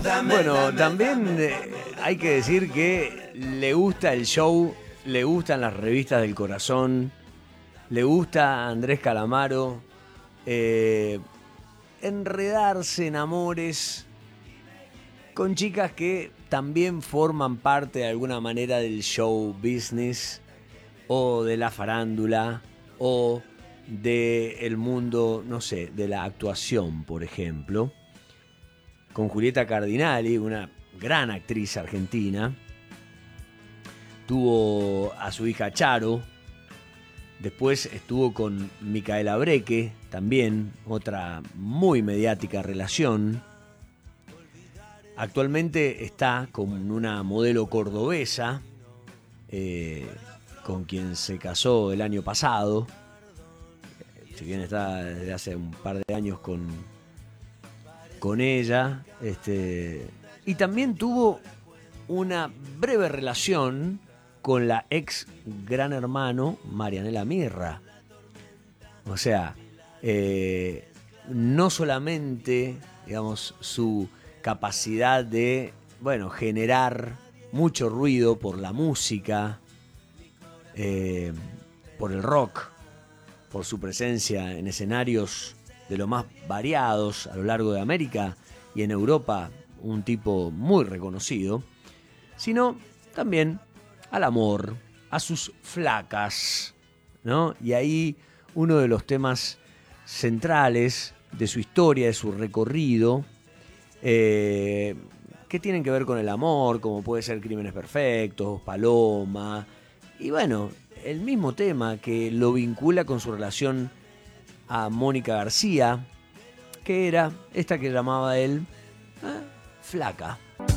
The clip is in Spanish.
Bueno, también hay que decir que le gusta el show, le gustan las revistas del corazón, le gusta a Andrés Calamaro enredarse en amores con chicas que también forman parte de alguna manera del show business o de la farándula o del mundo, no sé, de la actuación, por ejemplo. Con Julieta Cardinali, una gran actriz argentina. Tuvo a su hija Charo. Después estuvo con Micaela Breque, también otra muy mediática relación. Actualmente está con una modelo cordobesa, con quien se casó el año pasado. Si bien está desde hace un par de años con ella. Y también tuvo una breve relación con la ex Gran Hermano Marianela Mirra. O sea, no solamente, digamos, su capacidad de, bueno, generar mucho ruido por la música, por el rock, por su presencia en escenarios de lo más variados a lo largo de América y en Europa, un tipo muy reconocido, sino también al amor, a sus flacas, ¿no? Y ahí uno de los temas centrales de su historia, de su recorrido, que tienen que ver con el amor, como puede ser Crímenes Perfectos, Paloma, y bueno, el mismo tema que lo vincula con su relación a Mónica García, que era esta que llamaba él Flaca.